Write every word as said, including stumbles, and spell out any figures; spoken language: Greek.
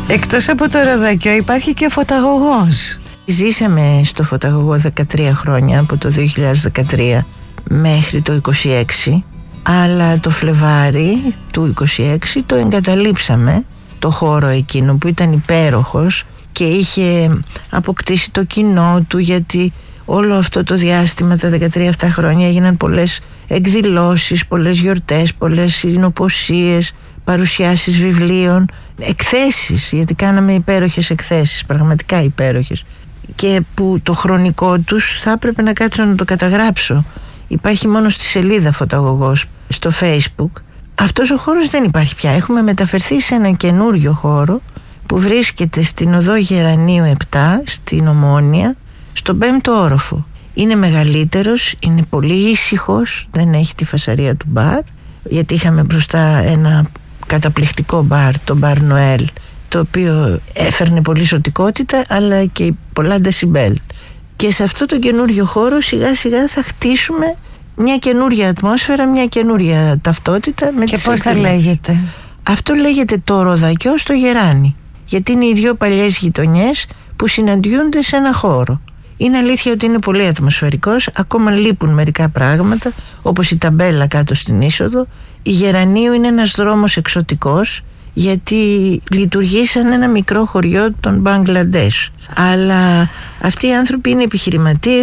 Εκτός από το Ροδακιό υπάρχει και φωταγωγός. Ζήσαμε στο φωταγωγό δεκατρία χρόνια, από το δύο χιλιάδες δεκατρία μέχρι το είκοσι έξι, αλλά το Φλεβάρι του είκοσι έξι το εγκαταλείψαμε, το χώρο εκείνο που ήταν υπέροχος και είχε αποκτήσει το κοινό του, γιατί όλο αυτό το διάστημα, τα δεκατρία αυτά χρόνια, έγιναν πολλές εκδηλώσεις, πολλές γιορτές, πολλές συνοποσίες, παρουσιάσεις βιβλίων, εκθέσεις, γιατί κάναμε υπέροχες εκθέσεις, πραγματικά υπέροχες, και που το χρονικό τους θα έπρεπε να κάτσω να το καταγράψω. Υπάρχει μόνο στη σελίδα Φωταγωγός στο Facebook. Αυτός ο χώρος δεν υπάρχει πια. Έχουμε μεταφερθεί σε έναν καινούριο χώρο που βρίσκεται στην οδό Γερανίου επτά, στην Ομόνια, στον πέμπτο όροφο. Είναι μεγαλύτερος, είναι πολύ ήσυχος, δεν έχει τη φασαρία του μπαρ, γιατί είχαμε μπροστά ένα καταπληκτικό μπαρ, το μπαρ Νοέλ, το οποίο έφερνε πολύ ζωτικότητα αλλά και πολλά ντεσιμπέλ. Και σε αυτό το καινούριο χώρο σιγά σιγά θα χτίσουμε μια καινούρια ατμόσφαιρα, μια καινούρια ταυτότητα. Με και πώς θα λέγεται? Αυτό λέγεται το Ροδακιό στο Γεράνι, γιατί είναι οι δύο παλιές γειτονιές που συναντιούνται σε ένα χώρο. Είναι αλήθεια ότι είναι πολύ ατμοσφαιρικός, ακόμα λείπουν μερικά πράγματα, όπως η ταμπέλα κάτω στην είσοδο. Η Γερανίου είναι ένας δρόμος εξωτικός, γιατί λειτουργεί σαν ένα μικρό χωριό των Μπαγκλαντές. Αλλά αυτοί οι άνθρωποι είναι επιχειρηματίες,